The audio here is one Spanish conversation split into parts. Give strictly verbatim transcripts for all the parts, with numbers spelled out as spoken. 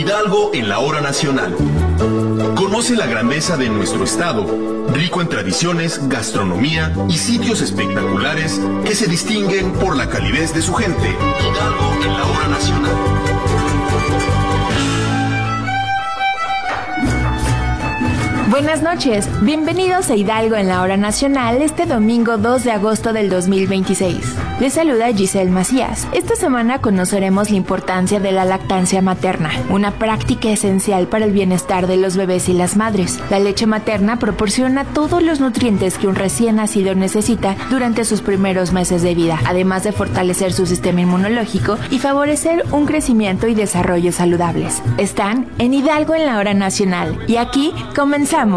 Hidalgo en la hora nacional. Conoce la grandeza de nuestro estado, rico en tradiciones, gastronomía y sitios espectaculares que se distinguen por la calidez de su gente. Hidalgo en la hora nacional. Buenas noches, bienvenidos a Hidalgo en la hora nacional este domingo dos de agosto del dos mil veintiséis. Les saluda Giselle Macías. Esta semana conoceremos la importancia de la lactancia materna, una práctica esencial para el bienestar de los bebés y las madres. La leche materna proporciona todos los nutrientes que un recién nacido necesita durante sus primeros meses de vida, además de fortalecer su sistema inmunológico y favorecer un crecimiento y desarrollo saludables. Están en Hidalgo en la hora nacional y aquí comenzamos.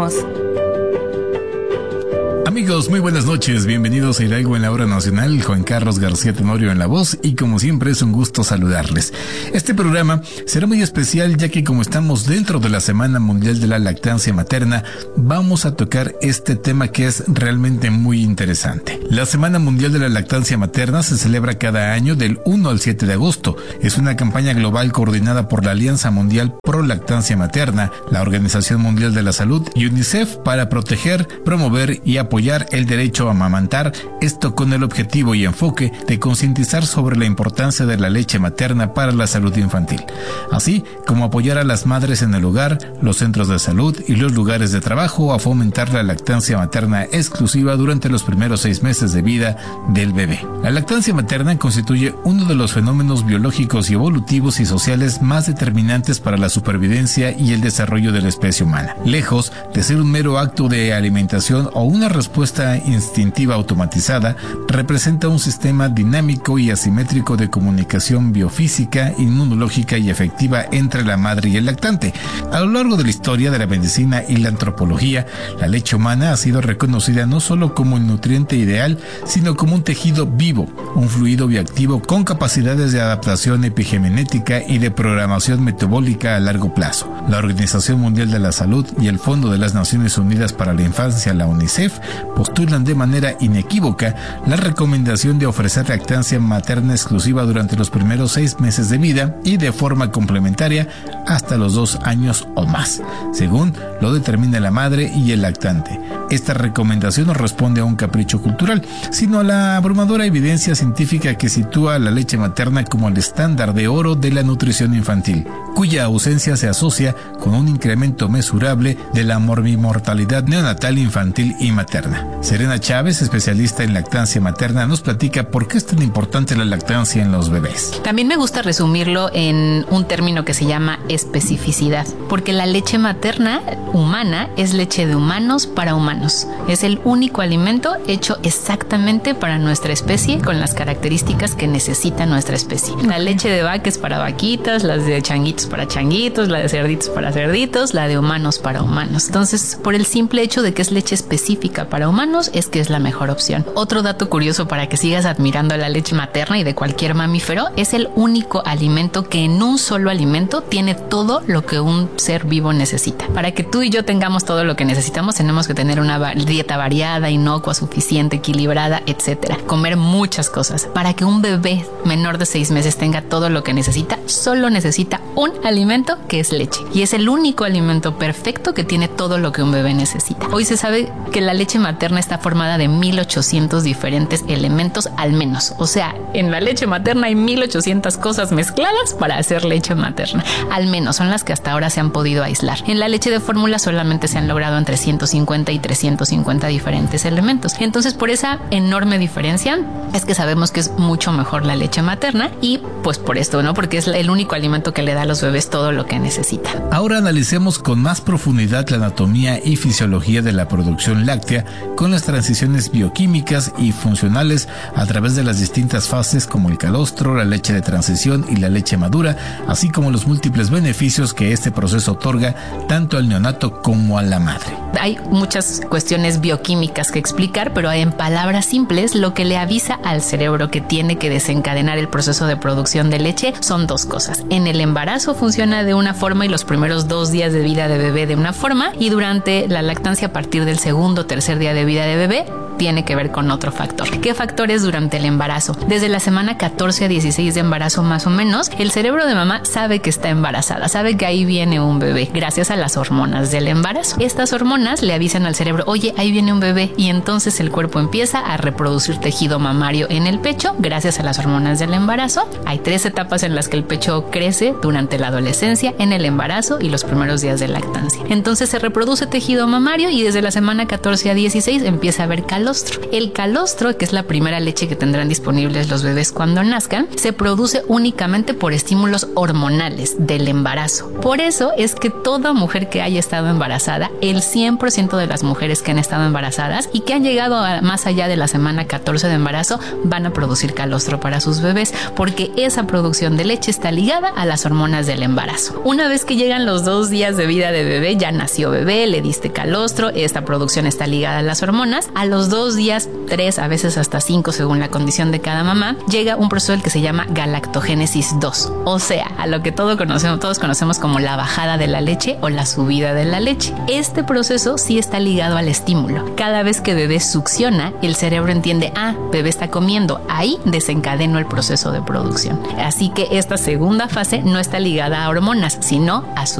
Amigos, muy buenas noches, bienvenidos a Hidalgo en la hora nacional, Juan Carlos García Tenorio en la voz y como siempre es un gusto saludarles. Este programa será muy especial ya que como estamos dentro de la Semana Mundial de la Lactancia Materna, vamos a tocar este tema que es realmente muy interesante. La Semana Mundial de la Lactancia Materna se celebra cada año del uno al siete de agosto. Es una campaña global coordinada por la Alianza Mundial Pro Lactancia Materna, la Organización Mundial de la Salud y UNICEF para proteger, promover y apoyar el derecho a amamantar, esto con el objetivo y enfoque de concientizar sobre la importancia de la leche materna para la salud infantil, así como apoyar a las madres en el hogar, los centros de salud y los lugares de trabajo a fomentar la lactancia materna exclusiva durante los primeros seis meses de vida del bebé. La lactancia materna constituye uno de los fenómenos biológicos y evolutivos y sociales más determinantes para la supervivencia y el desarrollo de la especie humana. Lejos de ser un mero acto de alimentación o una respuesta instintiva automatizada, representa un sistema dinámico y asimétrico de comunicación biofísica, inmunológica y afectiva entre la madre y el lactante. A lo largo de la historia de la medicina y la antropología, la leche humana ha sido reconocida no solo como el nutriente ideal, sino como un tejido vivo, un fluido bioactivo con capacidades de adaptación epigenética y de programación metabólica a largo plazo. La Organización Mundial de la Salud y el Fondo de las Naciones Unidas para la Infancia, la UNICEF, postulan de manera inequívoca la recomendación de ofrecer lactancia materna exclusiva durante los primeros seis meses de vida y de forma complementaria hasta los dos años o más, según lo determine la madre y el lactante. Esta recomendación no responde a un capricho cultural, sino a la abrumadora evidencia científica que sitúa a la leche materna como el estándar de oro de la nutrición infantil, cuya ausencia se asocia con un incremento mesurable de la morbimortalidad neonatal infantil y materna. Serena Chávez, especialista en lactancia materna, nos platica por qué es tan importante la lactancia en los bebés. También me gusta resumirlo en un término que se llama especificidad, porque la leche materna humana es leche de humanos para humanos. Es el único alimento hecho exactamente para nuestra especie con las características que necesita nuestra especie. La leche de vaca es para vaquitas, las de changuitos para changuitos, la de cerditos para cerditos, la de humanos para humanos. Entonces, por el simple hecho de que es leche específica para humanos, es que es la mejor opción. Otro dato curioso para que sigas admirando la leche materna y de cualquier mamífero, es el único alimento que en un solo alimento tiene todo lo que un ser vivo necesita. Para que tú y yo tengamos todo lo que necesitamos, tenemos que tener una dieta variada, inocua, suficiente, equilibrada, etcétera. Comer muchas cosas. Para que un bebé menor de seis meses tenga todo lo que necesita, solo necesita un alimento que es leche. Y es el único alimento perfecto que tiene todo lo que un bebé necesita. Hoy se sabe que la leche materna está formada de mil ochocientos diferentes elementos al menos. O sea, en la leche materna hay mil ochocientas cosas mezcladas para hacer leche materna. Al menos son las que hasta ahora se han podido aislar. En la leche de fórmula solamente se han logrado entre ciento cincuenta y trescientos cincuenta diferentes elementos. Entonces, por esa enorme diferencia es que sabemos que es mucho mejor la leche materna y pues por esto, ¿no? Porque es el único alimento que le da a los bebés todo lo que necesitan. Ahora analicemos con más profundidad la anatomía y fisiología de la producción láctea con las transiciones bioquímicas y funcionales a través de las distintas fases como el calostro, la leche de transición y la leche madura, así como los múltiples beneficios que este proceso otorga tanto al neonato como a la madre. Hay muchas cuestiones bioquímicas que explicar, pero en palabras simples, lo que le avisa al cerebro que tiene que desencadenar el proceso de producción de leche son dos cosas. En el embarazo funciona de una forma y los primeros dos días de vida de bebé de una forma, y durante la lactancia a partir del segundo o tercer día de vida de bebé tiene que ver con otro factor. ¿Qué factores durante el embarazo? Desde la semana catorce a dieciséis de embarazo más o menos, el cerebro de mamá sabe que está embarazada, sabe que ahí viene un bebé gracias a las hormonas del embarazo. Estas hormonas le avisan al cerebro, oye, ahí viene un bebé, y entonces el cuerpo empieza a reproducir tejido mamario en el pecho gracias a las hormonas del embarazo. Hay tres etapas en las que el pecho crece durante la adolescencia, en el embarazo y los primeros días de lactancia. Entonces se reproduce tejido mamario y desde la semana catorce a dieciséis empieza a haber calostro. El calostro, que es la primera leche que tendrán disponibles los bebés cuando nazcan, se produce únicamente por estímulos hormonales del embarazo. Por eso es que toda mujer que haya estado embarazada, el cien por ciento de las mujeres que han estado embarazadas y que han llegado a más allá de la semana catorce de embarazo van a producir calostro para sus bebés, porque esa producción de leche está ligada a las hormonas del embarazo. Una vez que llegan los dos días de vida de bebé, ya nació bebé, le diste calostro, esta producción está ligada a las hormonas. A los dos días, tres, a veces hasta cinco, según la condición de cada mamá, llega un proceso que se llama galactogénesis dos, o sea, a lo que todos conocemos, todos conocemos como la bajada de la leche o la subida de la leche. Este proceso sí está ligado al estímulo. Cada vez que bebé succiona, el cerebro entiende, ah, bebé está comiendo, ahí desencadeno el proceso de producción. Así que esta segunda fase no está ligada a hormonas, sino a su